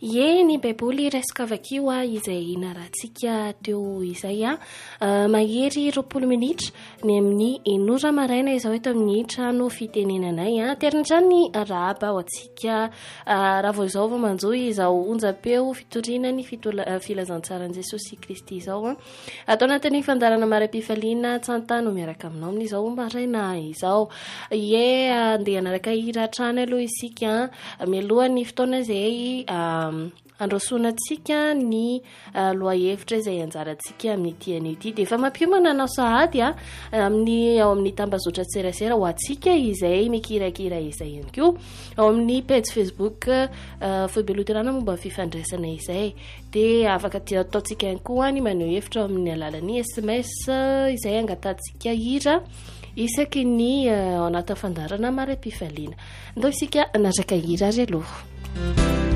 Ye ny baiboly resaka avakio a izay naratsika teo izay a mahery 20 minitra ny amin'ny enora maraina izao eto amin'ny trano fitenenanay a terinitrany arahaba ao atsika raha vao izao vao manjoy izao onjam-peo fitorinany filazantsaran'i Jesosy Kristy izao a atao anatin'ny fandarana mara-pifaliana tsantano miaraka aminao amin'izao maraina izao ye andeha anaraka hiratrany aloha isika mialohan'ny fotoana izay androsoanantsika ny loahevitra izay anjarantsika amin'ny TNT dia efa mampiomana anao sahady amin'ny ao amin'ny tambazotra tserasera ho antsika izay mikirakira izay ihany koa ao amin'ny page Facebook Foibeloterana momba fifandraisana izay dia afaka ataontsika ihany koa ny maneho hevitra amin'ny alalan'ny SMS izay angatantsika hira isaky ny ao anaty fandarana mara-pifaliana ndao isika natraka hira ary aloha